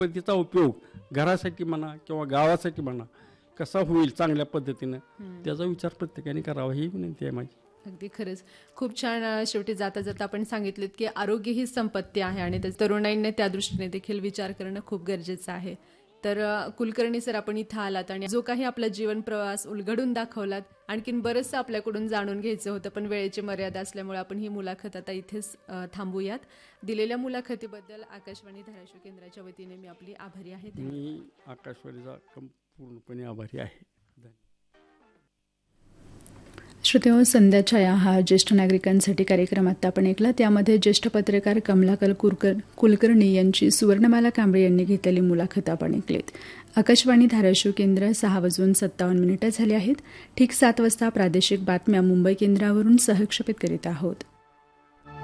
पद्धतीचा उपयोग घरासाठी म्हणा किंवा गावासाठी म्हणा कसा होईल चांगल्या पद्धतीनं त्याचा विचार प्रत्येकाने करावा ही विनंती आहे माझी. अगदी खरंच खूप छान. शेवटी जाता जाता आपण सांगितलेत की आरोग्य ही संपत्ती आहे आणि तरुणाईने त्या दृष्टीने देखील विचार करणं खूप गरजेचं आहे. तर कुलकर्णी सर, आपण इथं आलात आणि जो काही आपला जीवन प्रवास उलगडून दाखवलात. आणखीन बरंचसं आपल्याकडून जाणून घ्यायचं होतं, पण वेळेची मर्यादा असल्यामुळे आपण ही मुलाखत आता इथेच थांबूयात. दिलेल्या मुलाखतीबद्दल आकाशवाणी धाराशिव केंद्राच्या वतीने मी आपली आभारी आहे. मी आकाशवाणीचा पूर्णपणे आभारी आहे. श्रोतेहो, संध्या छाया हा ज्येष्ठ नागरिकांसाठी कार्यक्रम आता आपण ऐकला. त्यामध्ये ज्येष्ठ पत्रकार कमलाकर कुलकर्णी यांची सुवर्णमाला कांबळे यांनी घेतलेली मुलाखत आपण ऐकलीत. आकाशवाणी धाराशिव केंद्र 6:57 झाले आहेत. ठीक 7 वाजता प्रादेशिक बातम्या मुंबई केंद्रावरून सहक्षेपित करीत आहोत.